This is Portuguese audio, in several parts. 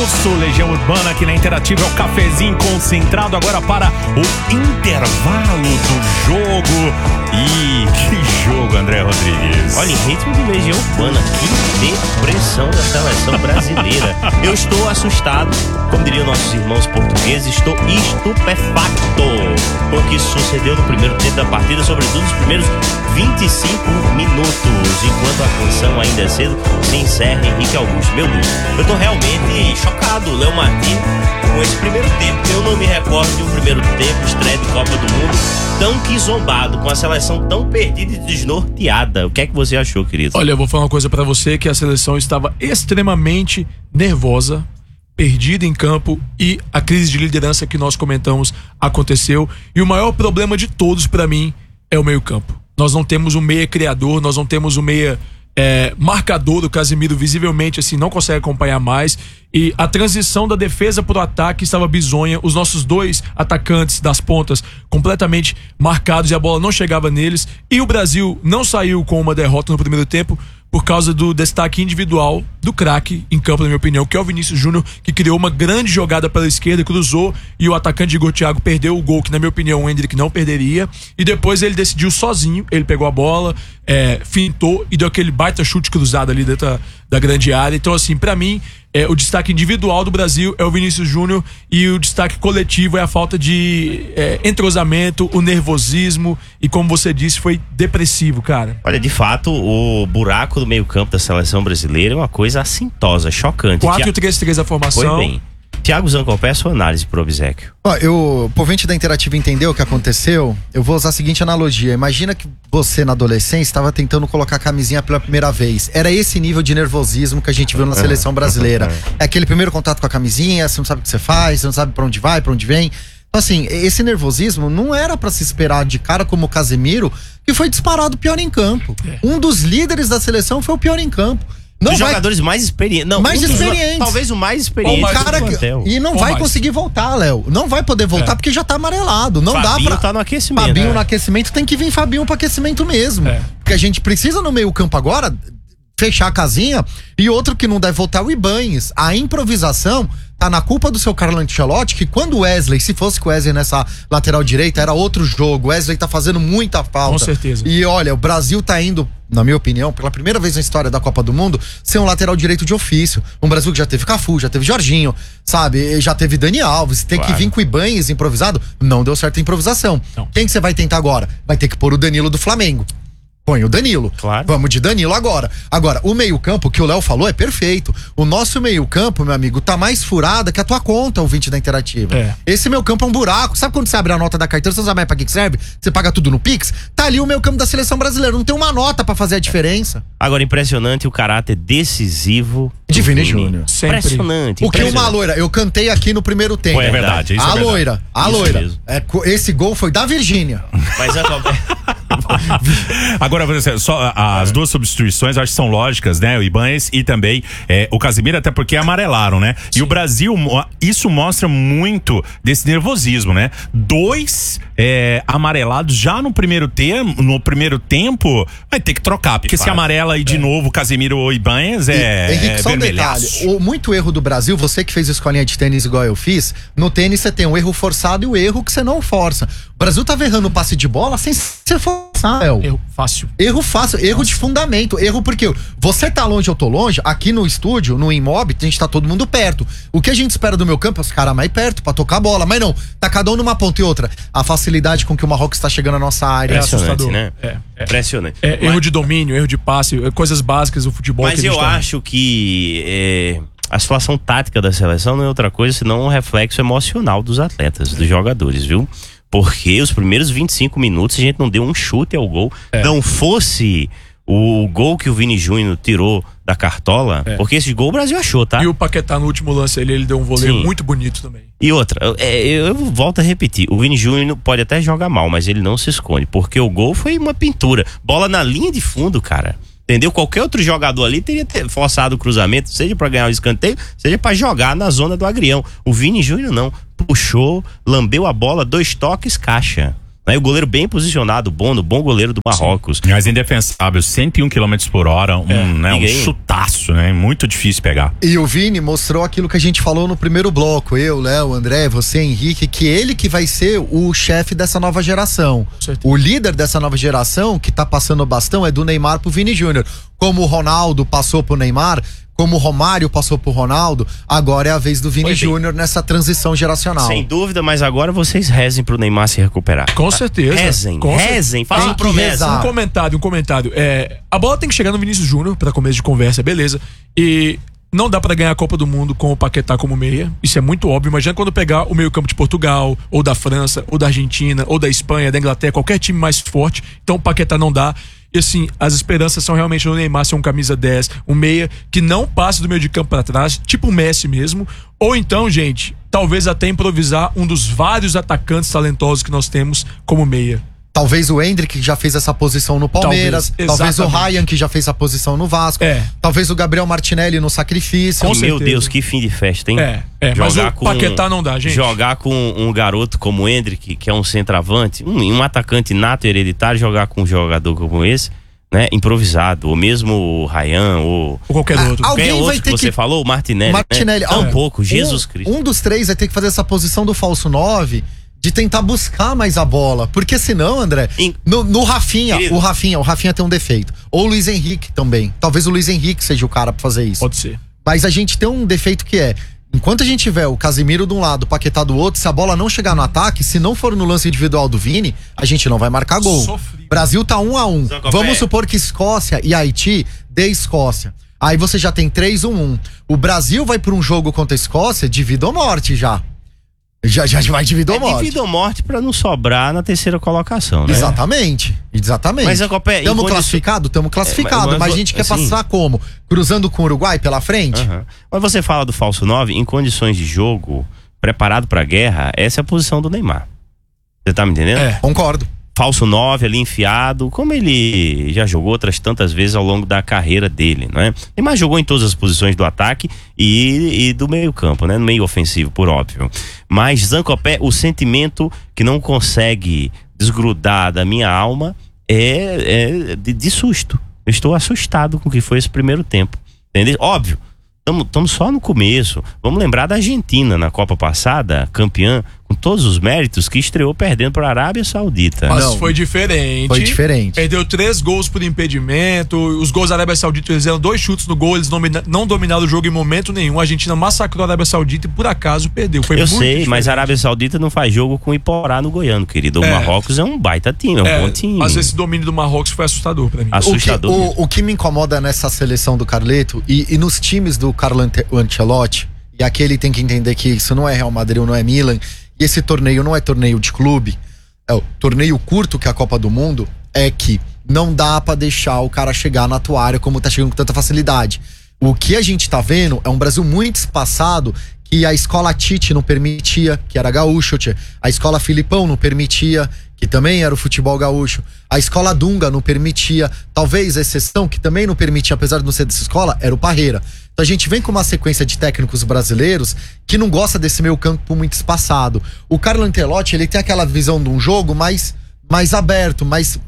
almoço, Legião Urbana aqui na Interativa, é o cafezinho concentrado agora para o intervalo do jogo. E que jogo, André Rodrigues. Olha, em ritmo de Legião Urbana, que depressão da seleção brasileira. Eu estou assustado, como diriam nossos irmãos portugueses, estou estupefacto com o que sucedeu no primeiro tempo da partida, sobretudo nos primeiros 25 minutos, enquanto a canção ainda é cedo se encerra Henrique Augusto. Meu Deus, eu tô realmente chocado, Léo Martins, com esse primeiro tempo. Eu não me recordo de um primeiro tempo, estreia de Copa do Mundo, tão que zombado, com a seleção tão perdida e desnorteada. O que é que você achou, querido? Olha, eu vou falar uma coisa pra você, que a seleção estava extremamente nervosa, perdida em campo, e a crise de liderança que nós comentamos aconteceu. E o maior problema de todos pra mim é o meio-campo. Nós não temos um meia criador, nós não temos um meia marcador. O Casemiro visivelmente assim não consegue acompanhar mais, e a transição da defesa para o ataque estava bizonha. Os nossos dois atacantes das pontas completamente marcados e a bola não chegava neles, e o Brasil não saiu com uma derrota no primeiro tempo por causa do destaque individual do craque em campo, na minha opinião, que é o Vinícius Júnior, que criou uma grande jogada pela esquerda, cruzou, e o atacante Igor Thiago perdeu o gol, que na minha opinião o Endrick não perderia, e depois ele decidiu sozinho, ele pegou a bola, fintou e deu aquele baita chute cruzado ali dentro da grande área. Então assim, pra mim, o destaque individual do Brasil é o Vinícius Júnior, e o destaque coletivo é a falta de entrosamento, o nervosismo, e como você disse, foi depressivo, cara. Olha, de fato, o buraco do meio campo da seleção brasileira é uma coisa assintosa, chocante. 4-3-3 a formação. Foi bem. Tiago Zancopé, sua análise pro obséquio. O povente da Interativa entendeu o que aconteceu. Eu vou usar a seguinte analogia. Imagina que você, na adolescência, estava tentando colocar a camisinha pela primeira vez. Era esse nível de nervosismo que a gente viu na seleção brasileira. É aquele primeiro contato com a camisinha, você não sabe o que você faz, você não sabe pra onde vai, pra onde vem. Então, assim, esse nervosismo não era pra se esperar de cara como o Casemiro, que foi disparado pior em campo. Um dos líderes da seleção foi o pior em campo. Não vai... jogadores mais experientes. Não, mais experientes. Talvez o mais experiente. O cara e não vai conseguir voltar, Léo. Não vai poder voltar porque já tá amarelado. Não Fabinho dá pra. Tá no aquecimento. Fabinho no aquecimento, tem que vir Fabinho pro aquecimento mesmo. Porque a gente precisa no meio-campo agora fechar a casinha. E outro que não deve voltar é o Ibañez. A improvisação tá na culpa do seu Carlo Ancelotti, que quando o Wesley, se fosse com o Wesley nessa lateral direita, era outro jogo. O Wesley tá fazendo muita falta. Com certeza. E olha, o Brasil tá indo, na minha opinião, pela primeira vez na história da Copa do Mundo, ser um lateral direito de ofício. Um Brasil que já teve Cafu, já teve Jorginho, sabe? Já teve Dani Alves. Tem que vir com o Ibañez improvisado. Não deu certo a improvisação. Não. Quem que você vai tentar agora? Vai ter que pôr o Danilo do Flamengo. Põe o Danilo. Claro. Vamos de Danilo agora. Agora, o meio-campo que o Léo falou é perfeito. O nosso meio-campo, meu amigo, tá mais furada que a tua conta, ouvinte da Interativa. Esse meio-campo é um buraco. Sabe quando você abre a nota da carteira, você não sabe mais pra que serve? Você paga tudo no Pix? Tá ali o meio-campo da seleção brasileira. Não tem uma nota pra fazer a diferença. Agora, impressionante o caráter decisivo de Vini Júnior. Impressionante. O que uma loira, eu cantei aqui no primeiro tempo. É verdade. Isso a é loira. A loira. Esse gol foi da Virgínia. Mas agora, só as duas substituições acho que são lógicas, né? O Ibañez e também o Casemiro, até porque amarelaram, né? Sim. E o Brasil, isso mostra muito desse nervosismo, né? 2 amarelados já no primeiro tempo, vai ter que trocar, porque se amarela aí de novo Casemiro ou Ibañez Henrique, só um detalhe, muito erro do Brasil, você que fez escolinha de tênis igual eu fiz, no tênis você tem o erro forçado e o erro que você não força. O Brasil tá errando o passe de bola sem ser forçar, Erro fácil. Erro fácil, erro de fundamento, erro porque você tá longe, eu tô longe, aqui no estúdio, no Imob, a gente tá todo mundo perto. O que a gente espera do meu campo é os caras mais perto pra tocar a bola, mas não, tá cada um numa ponta e outra. A facilidade com que o Marrocos tá chegando na nossa área é assustador. Né? Impressionante. Erro de domínio, erro de passe, coisas básicas do futebol. Mas eu acho que a situação tática da seleção não é outra coisa senão um reflexo emocional dos atletas, dos jogadores, viu? Porque os primeiros 25 minutos a gente não deu um chute ao gol. Não fosse o gol que o Vini Júnior tirou da cartola, porque esse gol o Brasil achou, tá? E o Paquetá no último lance, ele deu um voleio muito bonito também. E outra, eu volto a repetir, o Vini Júnior pode até jogar mal, mas ele não se esconde, porque o gol foi uma pintura. Bola na linha de fundo, cara. Entendeu? Qualquer outro jogador ali teria forçado o cruzamento, seja pra ganhar o escanteio, seja pra jogar na zona do agrião. O Vini Júnior não. Puxou, lambeu a bola, 2 toques, caixa. Né? E o goleiro bem posicionado, Bono, bom goleiro do Marrocos. Mas indefensável, 101 km por hora, um chutaço, né? Muito difícil pegar. E o Vini mostrou aquilo que a gente falou no primeiro bloco, eu, Léo, André, você, Henrique, que ele que vai ser o chefe dessa nova geração. O líder dessa nova geração que tá passando o bastão é do Neymar pro Vini Júnior. Como o Ronaldo passou pro Neymar, como o Romário passou pro Ronaldo, agora é a vez do Vini Júnior nessa transição geracional. Sem dúvida, mas agora vocês rezem pro Neymar se recuperar. Com certeza. Rezem, façam promessa. Um comentário. A bola tem que chegar no Vinícius Júnior pra começo de conversa, beleza. E não dá pra ganhar a Copa do Mundo com o Paquetá como meia. Isso é muito óbvio. Imagina quando pegar o meio-campo de Portugal, ou da França, ou da Argentina, ou da Espanha, da Inglaterra, qualquer time mais forte. Então o Paquetá não dá. E assim, as esperanças são realmente no Neymar ser um camisa 10, um meia que não passe do meio de campo pra trás, tipo o Messi mesmo. Ou então, gente, talvez até improvisar um dos vários atacantes talentosos que nós temos como meia. Talvez o Endrick, que já fez essa posição no Palmeiras. Talvez o Ryan, que já fez a posição no Vasco. Talvez o Gabriel Martinelli no sacrifício. Meu Deus, que fim de festa, hein? Mas o Paquetá não dá, gente. Jogar com um garoto como o Endrick, que é um centroavante, um atacante nato e hereditário, jogar com um jogador como esse, né? Improvisado. Ou mesmo o Ryan, ou qualquer outro. Alguém outro vai ter que você falou? O Martinelli. Né? Tampouco, Jesus Cristo. Um dos três vai ter que fazer essa posição do falso 9, de tentar buscar mais a bola. Porque senão, André, no Rafinha, o Rafinha tem um defeito. Ou o Luiz Henrique também. Talvez o Luiz Henrique seja o cara pra fazer isso. Pode ser. Mas a gente tem um defeito que é, enquanto a gente tiver o Casemiro de um lado, o Paquetá do outro, se a bola não chegar no ataque, se não for no lance individual do Vini, a gente não vai marcar gol. Brasil tá 1-1. Vamos supor que Escócia e Haiti dê Escócia. Aí você já tem 3-1-1. O Brasil vai pra um jogo contra a Escócia de vida ou morte já. Já vai de vida ou morte. De vida ou morte pra não sobrar na terceira colocação, né? Exatamente. Mas a Copa Estamos classificados? Estamos classificados. Mas a gente quer passar como? Cruzando com o Uruguai pela frente? Mas você fala do falso 9, em condições de jogo, preparado pra guerra, essa é a posição do Neymar. Você tá me entendendo? Concordo. Falso 9 ali enfiado, como ele já jogou outras tantas vezes ao longo da carreira dele, não é? Neymar jogou em todas as posições do ataque e do meio campo, né? No meio ofensivo, por óbvio. Mas Zancopé, o sentimento que não consegue desgrudar da minha alma é de susto. Eu estou assustado com o que foi esse primeiro tempo, entendeu? Óbvio, estamos só no começo. Vamos lembrar da Argentina na Copa passada, campeã, com todos os méritos, que estreou perdendo para a Arábia Saudita. Mas foi diferente. Foi diferente. Perdeu 3 gols por impedimento. Os gols da Arábia Saudita, eles fizeram 2 chutes no gol, eles não dominaram o jogo em momento nenhum. A Argentina massacrou a Arábia Saudita e por acaso perdeu. Foi muito diferente. Mas a Arábia Saudita não faz jogo com o Iporá no Goiano, querido. O Marrocos é um baita time, é um bom time. Mas esse domínio do Marrocos foi assustador pra mim. Assustador. O que me incomoda nessa seleção do Carleto e nos times do Carlo Ancelotti, e aqui ele tem que entender que isso não é Real Madrid, não é Milan, e esse torneio não é torneio de clube, é o torneio curto que é a Copa do Mundo, é que não dá pra deixar o cara chegar na tua área como tá chegando com tanta facilidade. O que a gente tá vendo é um Brasil muito espaçado, que a escola Tite não permitia, que era gaúcho, a escola Filipão não permitia, que também era o futebol gaúcho, a escola Dunga não permitia, talvez a exceção que também não permitia, apesar de não ser dessa escola, era o Parreira. Então a gente vem com uma sequência de técnicos brasileiros que não gosta desse meio campo muito espaçado. O Carlo Ancelotti, ele tem aquela visão de um jogo mais aberto,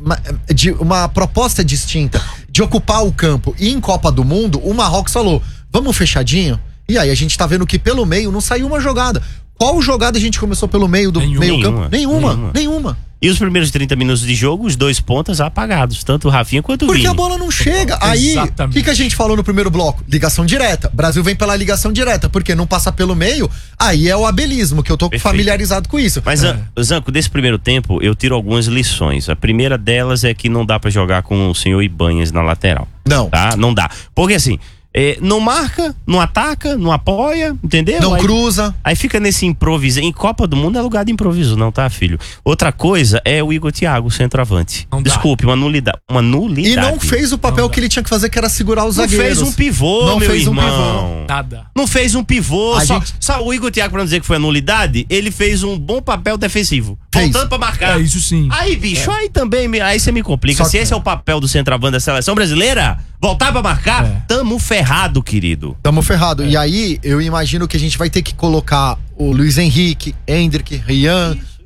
de uma proposta distinta, de ocupar o campo. E em Copa do Mundo, o Marrocos falou, vamos fechadinho? E aí a gente tá vendo que pelo meio não saiu uma jogada. Qual jogada a gente começou pelo meio do meio campo? Nenhuma. E os primeiros 30 minutos de jogo, os 2 pontas apagados, tanto o Rafinha quanto o Vini. Porque a bola não chega. Aí, o que a gente falou no primeiro bloco? Ligação direta. Brasil vem pela ligação direta, porque não passa pelo meio, aí é o abelismo, que eu tô familiarizado com isso. Mas, Zanco, desse primeiro tempo, eu tiro algumas lições. A primeira delas é que não dá pra jogar com o senhor Ibanez na lateral. Não. Tá? Não dá. Porque assim, não marca, não ataca, não apoia, entendeu? Não cruza. Aí fica nesse improviso. Em Copa do Mundo é lugar de improviso, não, tá, filho? Outra coisa é o Igor Thiago, centroavante. Desculpe, uma nulidade. E não fez o papel que ele tinha que fazer, que era segurar os zagueiros. Não fez um pivô, meu irmão. Nada. Não fez um pivô. Só o Igor Thiago, pra não dizer que foi a nulidade, ele fez um bom papel defensivo. Voltando pra marcar. Isso sim. Aí, bicho, aí também, aí você me complica. Se esse é o papel do centroavante da seleção brasileira, voltar pra marcar, tamo ferrado, querido. Tamo ferrado. E aí, eu imagino que a gente vai ter que colocar o Luiz Henrique, Endrick, Ryan,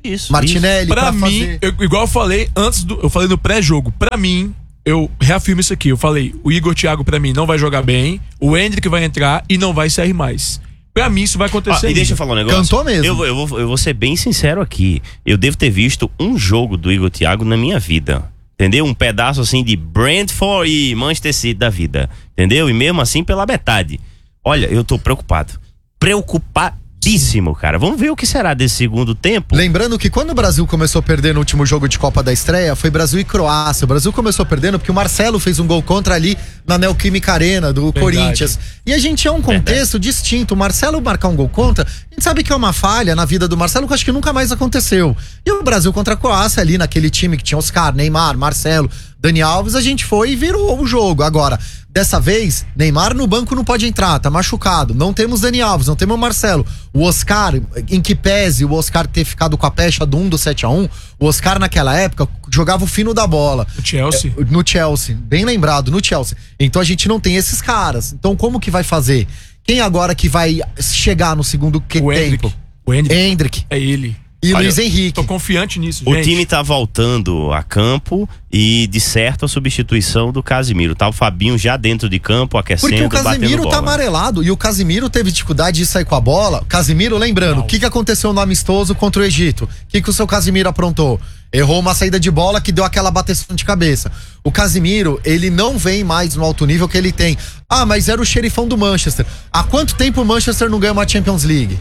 Isso. Martinelli Pra mim, fazer... igual eu falei eu falei no pré-jogo, pra mim, eu reafirmo isso aqui, eu falei, o Igor Thiago pra mim não vai jogar bem, o Endrick vai entrar e não vai sair mais. Pra mim isso vai acontecer. E deixa eu falar um negócio. Cantou mesmo. Eu vou ser bem sincero aqui. Eu devo ter visto um jogo do Igor Thiago na minha vida. Entendeu? Um pedaço assim de Brentford e Manchester City da vida. Entendeu? E mesmo assim pela metade. Olha, eu tô preocupado. Preocupadíssimo, cara. Vamos ver o que será desse segundo tempo. Lembrando que quando o Brasil começou a perder no último jogo de Copa da Estreia, foi Brasil e Croácia. O Brasil começou perdendo porque o Marcelo fez um gol contra ali na Neoquímica Arena do Corinthians. E a gente é um contexto distinto. O Marcelo marcar um gol contra, a gente sabe que é uma falha na vida do Marcelo que eu acho que nunca mais aconteceu. E o Brasil contra a Croácia ali naquele time que tinha Oscar, Neymar, Marcelo, Dani Alves, a gente foi e virou o jogo. Agora, dessa vez, Neymar no banco não pode entrar, tá machucado. Não temos Dani Alves, não temos o Marcelo. O Oscar, em que pese o Oscar ter ficado com a pecha do 7-1, o Oscar naquela época jogava o fino da bola. No Chelsea. No Chelsea, bem lembrado, no Chelsea. Então a gente não tem esses caras. Então como que vai fazer? Quem agora que vai chegar no segundo tempo? O Endrick. É ele. E Olha, Luiz Henrique. Tô confiante nisso, O gente. time tá voltando a campo e de certo a substituição do Casimiro. Tá o Fabinho já dentro de campo, aquecendo, Porque o batendo Casimiro bola. tá amarelado e o Casimiro teve dificuldade de sair com a bola. Casimiro, lembrando, o que aconteceu no amistoso contra o Egito? O que o seu Casimiro aprontou? Errou uma saída de bola que deu aquela bateção de cabeça. O Casimiro, ele não vem mais no alto nível que ele tem. Ah, mas era o xerifão do Manchester. Há quanto tempo o Manchester não ganha uma Champions League?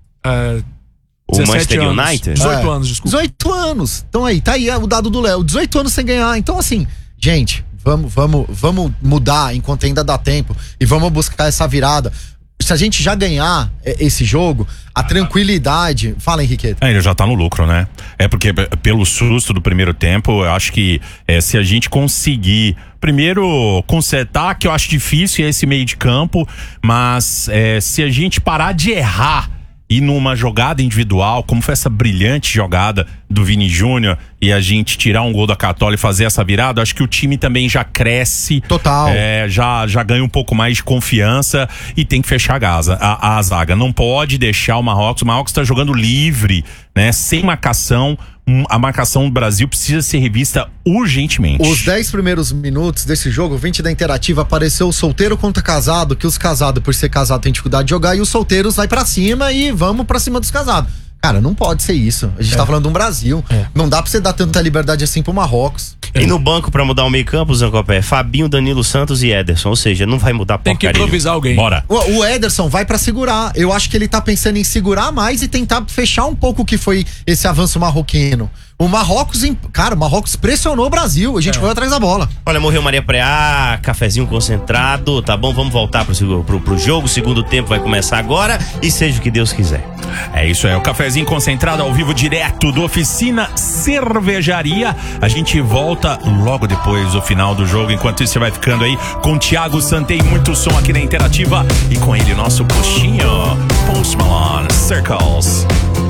O Manchester United? 18 anos, desculpa. 18 anos. Então aí, tá aí o dado do Léo. 18 anos sem ganhar. Então assim, gente, vamos mudar enquanto ainda dá tempo e vamos buscar essa virada. Se a gente já ganhar esse jogo, a tranquilidade... Fala, Henriqueta. Ele já tá no lucro, né? É porque pelo susto do primeiro tempo, eu acho que se a gente conseguir primeiro consertar, que eu acho difícil esse meio de campo, mas se a gente parar de errar e numa jogada individual, como foi essa brilhante jogada do Vini Júnior, e a gente tirar um gol da Católica e fazer essa virada, acho que o time também já cresce. Total. Já ganha um pouco mais de confiança e tem que fechar a zaga. Não pode deixar o Marrocos tá jogando livre, né? Sem marcação. A marcação do Brasil precisa ser revista urgentemente. Os 10 primeiros minutos desse jogo, 20 da Interativa, apareceu o solteiro contra casado, que os casados, por ser casado, tem dificuldade de jogar, e os solteiros vai pra cima e vamos pra cima dos casados. Cara, não pode ser isso. A gente tá falando de um Brasil. Não dá pra você dar tanta liberdade assim pro Marrocos. E no banco pra mudar o meio campo, Zancopé, Fabinho, Danilo Santos e Ederson. Ou seja, não vai mudar Tem que porcaria. improvisar alguém. Bora. O Ederson vai pra segurar. Eu acho que ele tá pensando em segurar mais e tentar fechar um pouco o que foi esse avanço marroquino. O Marrocos pressionou o Brasil. A gente foi atrás da bola. Olha, morreu Maria Preá, cafezinho concentrado, tá bom? Vamos voltar pro jogo. O segundo tempo vai começar agora e seja o que Deus quiser. É isso aí, o cafezinho concentrado ao vivo direto do Oficina Cervejaria. A gente volta logo depois do final do jogo. Enquanto isso, você vai ficando aí com Thiago Santei, muito som aqui na Interativa. E com ele, nosso coxinho, Post Malone, Circles.